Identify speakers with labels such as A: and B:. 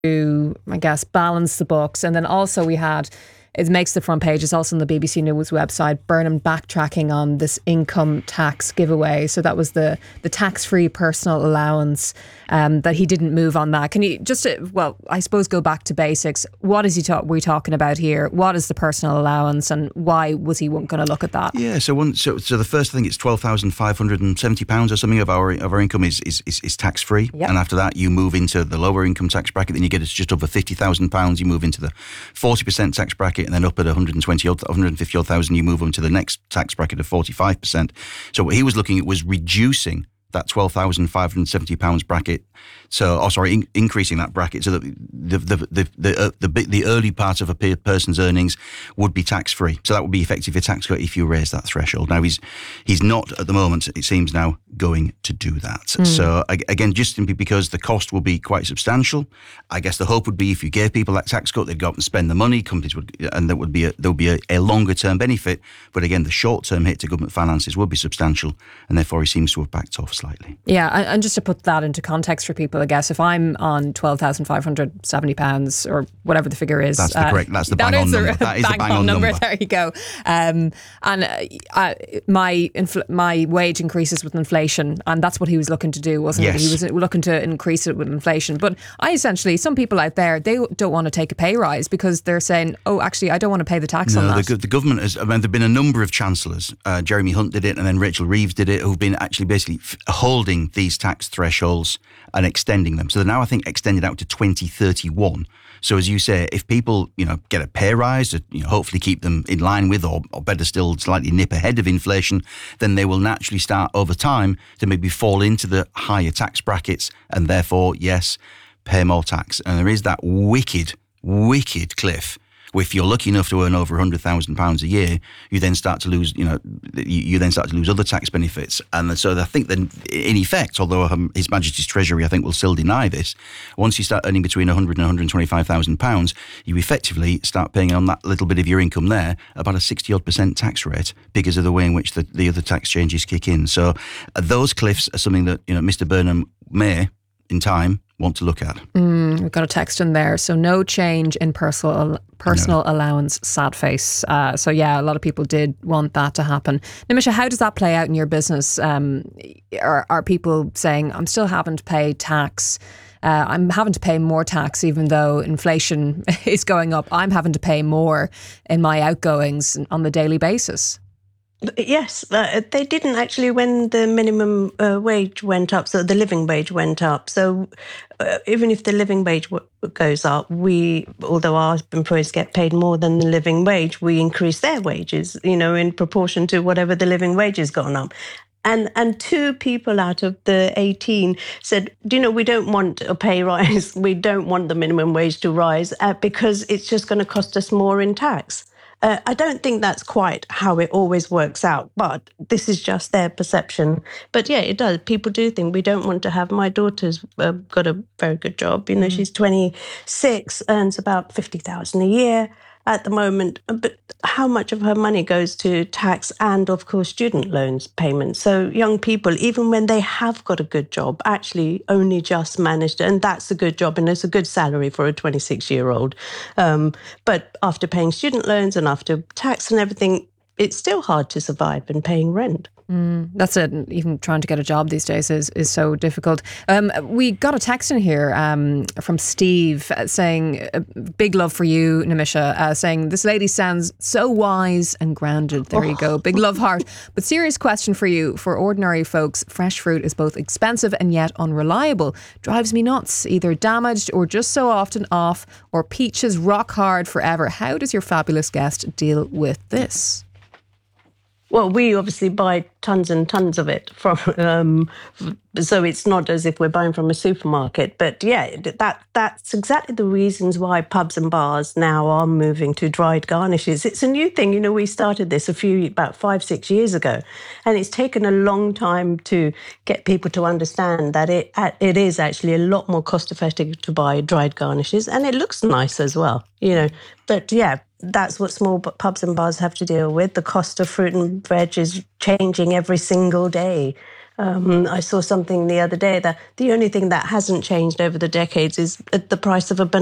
A: to, I guess, balance the books. And then also we had, it makes the front page, it's also on the BBC News website, Burnham backtracking on this income tax giveaway. So that was the tax-free personal allowance, that he didn't move on that. Can you just, I suppose go back to basics. What is we talking about here? What is the personal allowance and why was he going to look at that?
B: Yeah, so the first thing, it's £12,570 or something of our income is tax-free.
A: Yep.
B: And after that, you move into the lower income tax bracket, then you get just over £50,000. You move into the 40% tax bracket, and then up at 150,000, you move on to the next tax bracket of 45%. So what he was looking at was reducing that £12,570 bracket. So, increasing that bracket so that the early part of a person's earnings would be tax free. So that would be effective a tax cut if you raise that threshold. Now he's not at the moment, it seems now, going to do that. So again, just simply because the cost will be quite substantial. I guess the hope would be if you gave people that tax cut, they'd go out and spend the money. Companies would, and there would be a longer term benefit. But again, the short term hit to government finances would be substantial, and therefore he seems to have backed off slightly.
A: Yeah, and just to put that into context for people, I guess if I'm on £12,570 or whatever the figure is,
B: that's the bang on number. That is the bang on number.
A: There you go. My wage increases with inflation, and that's what he was looking to do, wasn't it? He was looking to increase it with inflation. But some people out there, they don't want to take a pay rise because they're saying, oh, actually, I don't want to pay the tax on that.
B: The government has. There have been a number of chancellors. Jeremy Hunt did it, and then Rachel Reeves did it, who've been actually basically holding these tax thresholds and extending them. So they're now, I think, extended out to 2031. So as you say, if people, get a pay rise to, hopefully keep them in line with, or better still, slightly nip ahead of inflation, then they will naturally start over time to maybe fall into the higher tax brackets and therefore, yes, pay more tax. And there is that wicked cliff. If you're lucky enough to earn over £100,000 a year, you then start to lose, you then start to lose other tax benefits. And so I think then, in effect, although His Majesty's Treasury, I think, will still deny this, once you start earning between £100,000 and £125,000, you effectively start paying on that little bit of your income there about a 60-odd% tax rate because of the way in which the other tax changes kick in. So those cliffs are something that, Mr. Burnham may, in time, want to look at.
A: We've got a text in there. So no change in personal allowance, sad face. So yeah, a lot of people did want that to happen. Nimisha, how does that play out in your business? Are people saying, I'm still having to pay tax, I'm having to pay more tax even though inflation is going up, I'm having to pay more in my outgoings on the daily basis?
C: Yes, they didn't actually when the minimum wage went up, so the living wage went up. So even if the living wage goes up, although our employees get paid more than the living wage, we increase their wages, in proportion to whatever the living wage has gone up. And 2 people out of the 18 said, we don't want a pay rise. We don't want the minimum wage to rise because it's just going to cost us more in tax. I don't think that's quite how it always works out, but this is just their perception. But yeah, it does. People do think we don't want to have. My daughter's got a very good job. She's 26, earns about $50,000 a year at the moment. But how much of her money goes to tax and, of course, student loans payments? So young people, even when they have got a good job, actually only just managed, and that's a good job and it's a good salary for a 26-year-old. But after paying student loans and after tax and everything, it's still hard to survive and paying rent.
A: That's it. Even trying to get a job these days is so difficult. We got a text in here from Steve saying, big love for you, Nimisha, saying, this lady sounds so wise and grounded. There you go. Big love heart. But serious question for you. For ordinary folks, fresh fruit is both expensive and yet unreliable. Drives me nuts. Either damaged or just so often off, or peaches rock hard forever. How does your fabulous guest deal with this?
C: Well, we obviously buy tons and tons of it from, so it's not as if we're buying from a supermarket. But yeah, that's exactly the reasons why pubs and bars now are moving to dried garnishes. It's a new thing. We started this about 5-6 years ago, and it's taken a long time to get people to understand that it is actually a lot more cost effective to buy dried garnishes, and it looks nice as well. But yeah. That's what small pubs and bars have to deal with. The cost of fruit and veg is changing every single day. I saw something the other day that the only thing that hasn't changed over the decades is the price of a banana.